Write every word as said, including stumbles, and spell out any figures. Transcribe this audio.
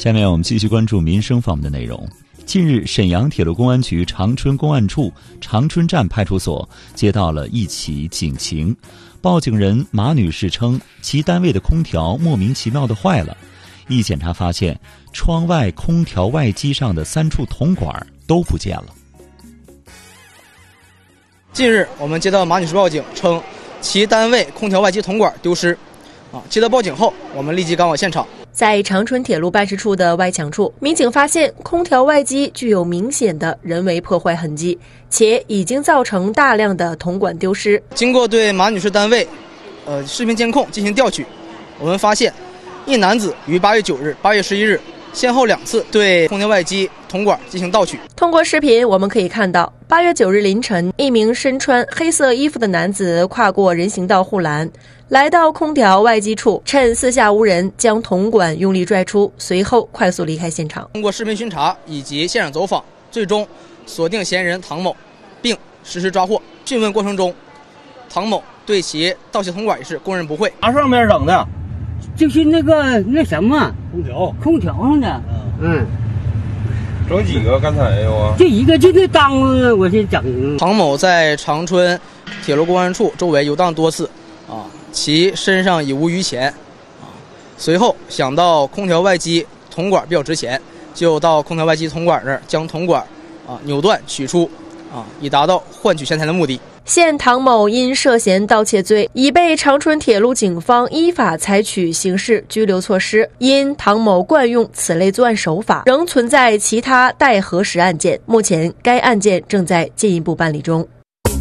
下面我们继续关注民生方面的内容。近日，沈阳铁路公安局长春公安处长春站派出所接到了一起警情，报警人马女士称，其单位的空调莫名其妙的坏了。一检查发现，窗外空调外机上的三处铜管都不见了。 近日，我们接到马女士报警称，其单位空调外机铜管丢失。啊，接到报警后，我们立即赶往现场。 在长春铁路办事处的外墙处，民警发现空调外机具有明显的人为破坏痕迹，且已经造成大量的铜管丢失。 经过对马女士单位，呃，视频监控进行调取，我们发现，一男子于八月九日、八月十一日先后两次对空调外机铜管进行盗取。 通过视频，我们可以看到，八月九日凌晨，一名身穿黑色衣服的男子跨过人行道护栏，来到空调外机处，趁四下无人，将铜管用力拽出，随后快速离开现场。 通过视频巡查以及现场走访，最终锁定嫌疑人唐某，并实施抓获。讯问过程中，唐某对其盗窃铜管一事供认不讳。 哪上面整的？ 就是那个那什么空调， 空调上的。嗯， 整几个？刚才有啊？ 这一个就那当我是整。 唐某在长春铁路公安处周围游荡多次，啊，其身上已无余钱，啊，随后想到空调外机铜管比较值钱，就到空调外机铜管那儿将铜管啊扭断取出，啊，以达到换取钱财的目的。 现唐某因涉嫌盗窃罪，已被长春铁路警方依法采取刑事拘留措施。因唐某惯用此类作案手法，仍存在其他待核实案件，目前该案件正在进一步办理中。